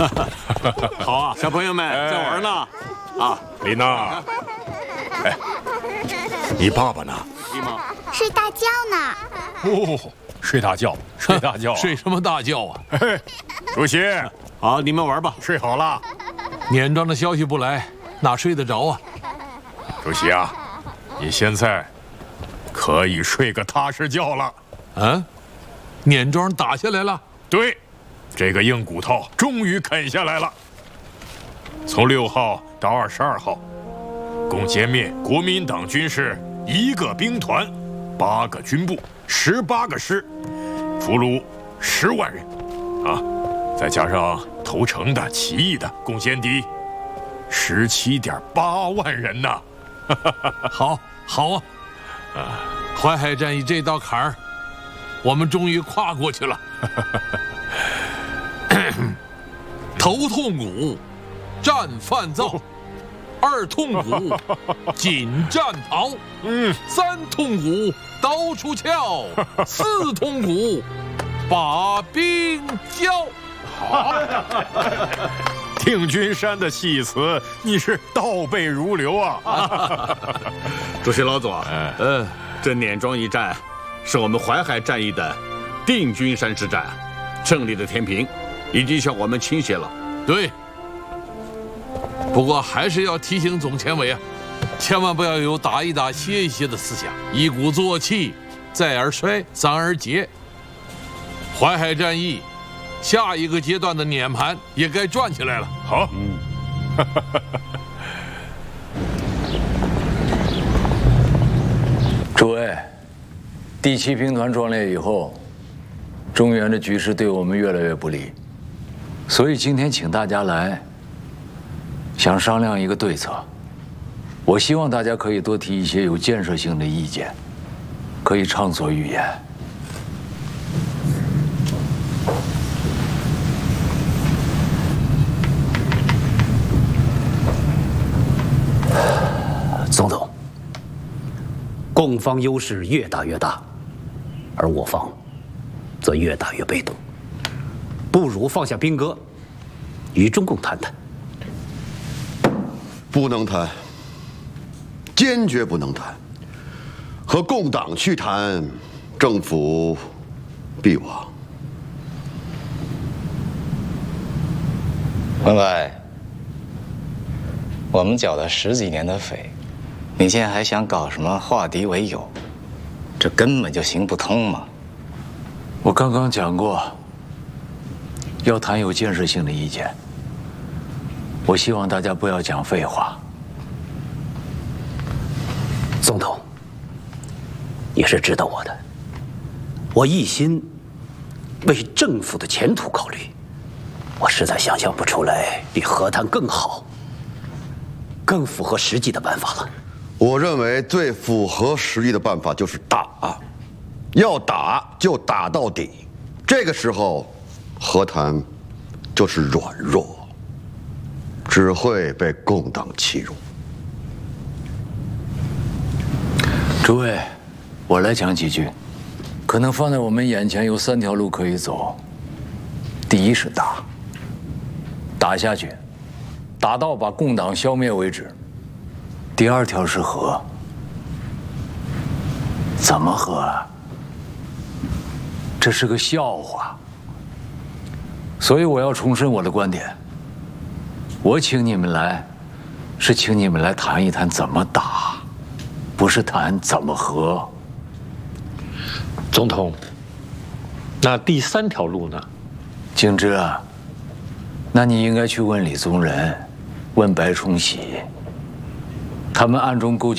好啊，小朋友们在玩呢。啊， 丽娜，哎，你爸爸呢？ 睡大觉呢。 哦，睡大觉，睡大觉、啊， 睡什么大觉啊？ 嘿，主席， 好，你们玩吧。 睡好了。 年庄的消息不来，哪睡得着啊？ 主席啊，你现在可以睡个踏实觉了。 啊，年庄打下来了。 对，这个硬骨头终于啃下来了。从6号到22号，共歼灭国民党军士1个兵团、8个军部、18个师，俘虏10万人，啊，再加上投诚的、起义的，共歼敌17.8万人呐！ 好啊，淮海战役这道坎儿，我们终于跨过去了。头痛骨，战犯躁；2痛骨，紧战袍；3痛骨，刀出鞘；4痛骨，把兵交。 好，定军山的戏词你是倒背如流啊！ 主席老左，这碾庄一战是我们淮海战役的定军山之战，胜利的天平已经向我们倾斜了。 对，不过还是要提醒总前委啊，千万不要有打一打歇一歇的思想，一鼓作气，再而衰，三而竭。淮海战役下一个阶段的碾盘也该转起来了。 好， 诸位，第7兵团壮烈以后，中原的局势对我们越来越不利，所以今天请大家来，想商量一个对策。我希望大家可以多提一些有建设性的意见，可以畅所欲言。 总统，共方优势越打越大，而我方则越打越被动，不如放下兵戈，与中共谈谈。 不能谈，坚决不能谈。和共党去谈，政府必亡。 文伟，我们缴了10几年的费，你现在还想搞什么化敌为友？这根本就行不通嘛！ 我刚刚讲过，要谈有建设性的意见。我希望大家不要讲废话。 总统，你是知道我的，我一心为政府的前途考虑，我实在想象不出来比和谈更好、更符合实际的办法了。 我认为最符合实际的办法就是打，要打就打到底。这个时候，和谈就是软弱，只会被共党欺辱。 诸位，我来讲几句。可能放在我们眼前有3条路可以走。第一是打，打下去，打到把共党消灭为止。第2条是和，怎么和啊？这是个笑话。所以我要重申我的观点。我请你们来，是请你们来谈一谈怎么打，不是谈怎么和。 总统，那第3条路呢？ 景之啊，那你应该去问李宗仁，问白崇禧，他们暗中勾结